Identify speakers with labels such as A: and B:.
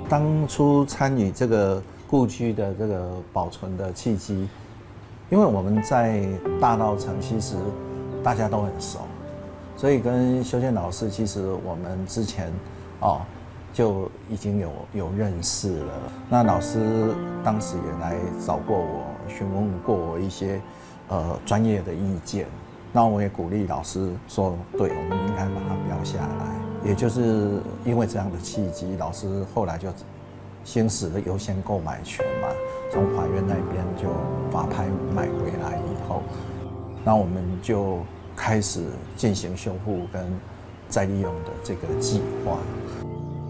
A: 当初参与这个故居的这个保存的契机，因为我们在大稻埕其实大家都很熟，所以跟修宪老师其实我们之前就已经有认识了。那老师当时也来找过我，询问过我一些专业的意见。那我也鼓励老师说，对，我们应该把它标下来。也就是因为这样的契机，老师后来就行使了优先购买权嘛，从法院那边就法拍买回来以后，那我们就开始进行修复跟再利用的这个计划。